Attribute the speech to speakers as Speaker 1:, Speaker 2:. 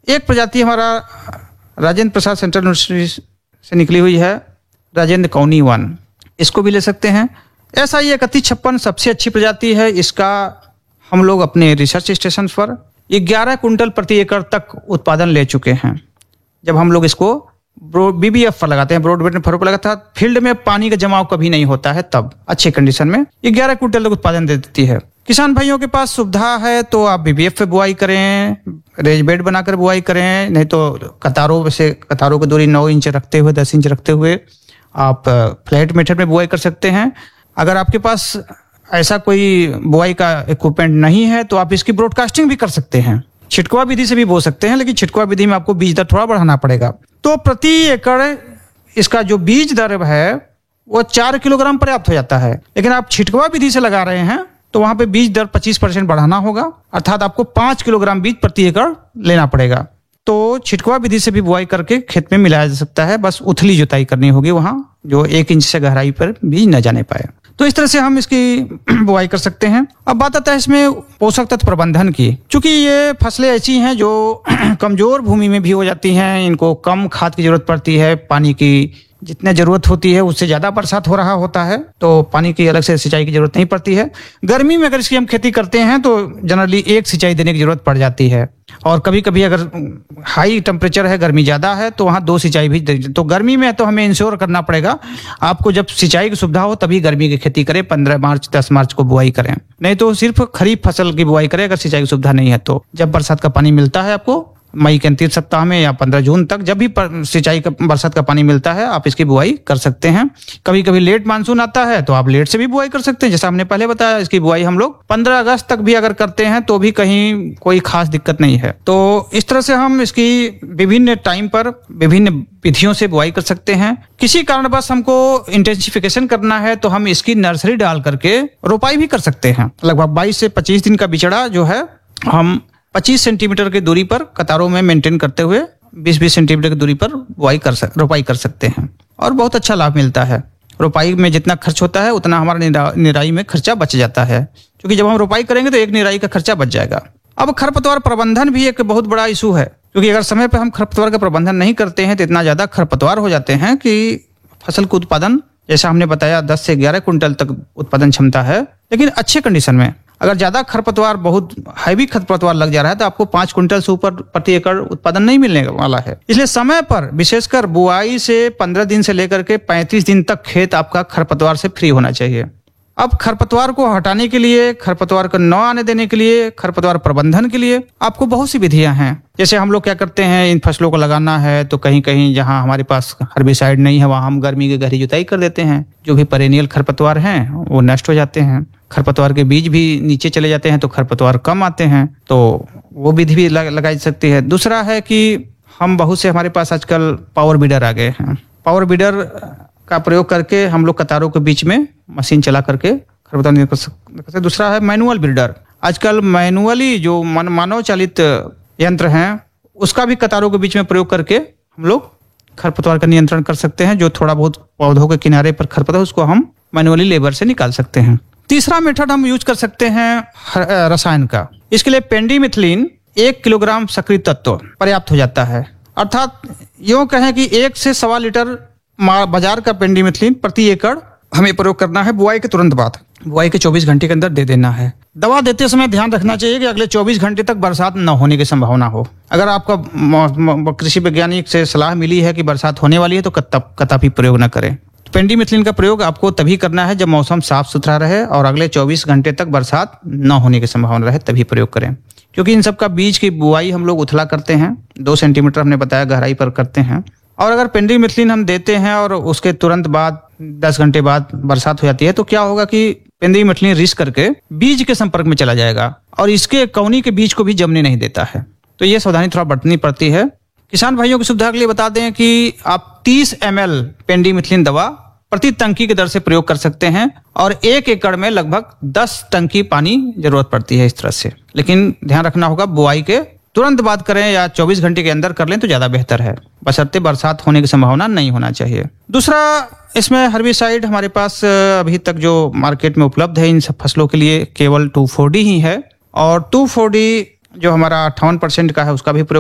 Speaker 1: एक प्रजाति हमारा राजेंद्र प्रसाद सेंट्रल यूनिवर्सिटी से निकली हुई है, राजेंद्र कौनी 1, इसको भी ले सकते हैं। SI 3156 सबसे अच्छी प्रजाति है। इसका हम लोग अपने रिसर्च स्टेशन पर 11 कुंटल प्रति एकड़ तक उत्पादन ले चुके हैं। जब हम लोग इसको BBF पर लगाते हैं, ब्रॉड बेड फरो पर लगाते हैं, फील्ड में पानी का जमाव कभी नहीं होता है, तब अच्छे कंडीशन में 11 कुंटल तक उत्पादन दे देती है। किसान भाइयों के पास सुविधा है तो आप BBF पे बुआई करें, रेज बेड बनाकर बुआई करें, नहीं तो कतारों की दूरी 9 इंच रखते हुए 10 इंच रखते हुए आप फ्लैट मेथड में बुआई कर सकते हैं। अगर आपके पास ऐसा कोई बुआई का इक्विपमेंट नहीं है तो आप इसकी ब्रॉडकास्टिंग भी कर सकते हैं। छिटकुआ विधि से भी बो सकते हैं, लेकिन छिटकुआ विधि में आपको बीज दर थोड़ा बढ़ाना पड़ेगा। तो प्रति एकड़ इसका जो बीज दर है वो 4 किलोग्राम पर्याप्त हो जाता है। लेकिन आप छिटकुआ विधि से लगा रहे हैं तो वहां पे बीज दर 25% बढ़ाना होगा, अर्थात आपको 5 किलोग्राम बीज प्रति एकड़ लेना पड़ेगा। तो छिटकुआ विधि से भी बुआई करके खेत में मिलाया जा सकता है, बस उथली जुताई करनी होगी वहां, जो 1 इंच से गहराई पर बीज न जाने पाए। तो इस तरह से हम इसकी बुआई कर सकते हैं। अब बात आता है इसमें पोषक तत्व प्रबंधन की। चूंकि ये फसलें ऐसी हैं जो कमजोर भूमि में भी हो जाती हैं, इनको कम खाद की जरूरत पड़ती है, पानी की जितने जरूरत होती है उससे ज्यादा बरसात हो रहा होता है, तो पानी की अलग से सिंचाई की जरूरत नहीं पड़ती है। गर्मी में अगर इसकी हम खेती करते हैं तो जनरली एक सिंचाई देने की जरूरत पड़ जाती है, और कभी कभी अगर हाई टेम्परेचर है, गर्मी ज्यादा है, तो वहाँ 2 सिंचाई भी। तो गर्मी में तो हमें इंश्योर करना पड़ेगा, आपको जब सिंचाई की सुविधा हो तभी गर्मी की खेती करें, 15 मार्च 10 मार्च को बुआई करें, नहीं तो सिर्फ खरीफ फसल की बुआई करें अगर सिंचाई की सुविधा नहीं है तो। जब बरसात का पानी मिलता है आपको मई के अंतिम सप्ताह में या 15 जून तक, जब भी सिंचाई का बरसात का पानी मिलता है आप इसकी बुआई कर सकते हैं। कभी कभी लेट मानसून आता है तो आप लेट से भी बुआई कर सकते हैं, जैसा हमने पहले बताया। इसकी बुआई हम लोग 15 अगस्त तक भी अगर करते हैं तो भी कहीं कोई खास दिक्कत नहीं है। तो इस तरह से हम इसकी विभिन्न टाइम पर विभिन्न विधियों से बुआई कर सकते हैं। किसी कारणवश हमको इंटेंसिफिकेशन करना है तो हम इसकी नर्सरी डाल करके रोपाई भी कर सकते हैं। लगभग 22 से 25 दिन का बिचड़ा जो है हम 25 सेंटीमीटर की दूरी पर कतारों में मेंटेन करते हुए 20-20 सेंटीमीटर की दूरी पर रोपाई कर सकते हैं, और बहुत अच्छा लाभ मिलता है। रोपाई में जितना खर्च होता है उतना हमारा निराई में खर्चा बच जाता है, क्योंकि जब हम रोपाई करेंगे तो एक निराई का खर्चा बच जाएगा। अब खरपतवार प्रबंधन भी एक बहुत बड़ा इशू है, क्योंकि अगर समय पर हम खरपतवार का प्रबंधन नहीं करते हैं तो इतना ज्यादा खरपतवार हो जाते हैं कि फसल का उत्पादन, जैसा हमने बताया, 10 से 11 कुंटल तक उत्पादन क्षमता है, लेकिन अच्छे कंडीशन में। अगर ज्यादा खरपतवार, बहुत हैवी खरपतवार लग जा रहा है तो आपको 5 कुंटल से ऊपर प्रति एकड़ उत्पादन नहीं मिलने वाला है। इसलिए समय पर, विशेषकर बुआई से 15 दिन से लेकर के 35 दिन तक खेत आपका खरपतवार से फ्री होना चाहिए। अब खरपतवार को हटाने के लिए, खरपतवार को न आने देने के लिए, खरपतवार प्रबंधन के लिए आपको बहुत सी विधियां हैं। जैसे हम लोग क्या करते हैं, इन फसलों को लगाना है तो कहीं कहीं जहां हमारे पास हर्बिसाइड नहीं है वहां हम गर्मी की गहरी जुताई कर देते हैं। जो भी पेरेनियल खरपतवार हैं वो नष्ट हो जाते हैं, खरपतवार के बीज भी नीचे चले जाते हैं तो खरपतवार कम आते हैं, तो वो विधि भी लगाई जा सकती है। दूसरा है कि हम बहुत से, हमारे पास आजकल पावर बीडर आ गए हैं, पावर बीडर का प्रयोग करके हम लोग कतारों के बीच में मशीन चला करके खरपतवार नियंत्रण कर सकते हैं। दूसरा है मैनुअल बीडर। आजकल मैनुअली जो मानव चालित यंत्र हैं उसका भी कतारों के बीच में प्रयोग करके हम लोग खरपतवार का नियंत्रण कर सकते हैं। जो थोड़ा बहुत पौधों के किनारे पर खरपतवार उसको हम मैनुअली लेबर से निकाल सकते हैं। तीसरा मेथड हम यूज कर सकते हैं रसायन का। इसके लिए पेंडीमिथिलिन 1 किलोग्राम सक्रिय तत्व पर्याप्त हो जाता है, अर्थात यूं कहें कि 1 से 1.25 लीटर बाजार का पेंडीमिथिलिन प्रति एकड़ हमें प्रयोग करना है। बुआई के तुरंत बाद, बुआई के 24 घंटे के अंदर दे देना है। दवा देते समय ध्यान रखना चाहिए कि अगले 24 घंटे तक बरसात न होने की संभावना हो। अगर आपका कृषि वैज्ञानिक से सलाह मिली है कि बरसात होने वाली है तो कतई प्रयोग न करें। पेंडीमिथिलिन का प्रयोग आपको तभी करना है जब मौसम साफ सुथरा रहे और अगले 24 घंटे तक बरसात न होने की संभावना रहे, तभी प्रयोग करें। क्योंकि इन सब का बीज की बुआई हम लोग उथला करते हैं, 2 सेंटीमीटर हमने बताया गहराई पर करते हैं। और अगर पेंडीमिथिलिन हम देते हैं और उसके तुरंत बाद 10 घंटे बाद बरसात हो जाती है तो क्या होगा कि पेंडीमिथिलिन रिस करके बीज के संपर्क में चला जाएगा और इसके कौनी के बीज को भी जमने नहीं देता है। तो ये सावधानी थोड़ा बरतनी पड़ती है। किसान भाइयों की सुविधा के लिए बता दें कि आप 30 ml पेंडीमिथिलिन दवा प्रति टंकी की दर से प्रयोग कर सकते हैं और 1 एकड़ में लगभग 10 टंकी पानी जरूरत पड़ती है इस तरह से। लेकिन ध्यान रखना होगा बुआई के तुरंत बाद करें या 24 घंटे के अंदर कर लें तो ज्यादा बेहतर है, बशर्ते बरसात होने की संभावना नहीं होना चाहिए। दूसरा, इसमें हर्बिसाइड हमारे पास अभी तक जो मार्केट में उपलब्ध है इन सब फसलों के लिए केवल 2,4-D ही है, और 2,4-D जो हमारा 58% का है उसका भी प्रयोग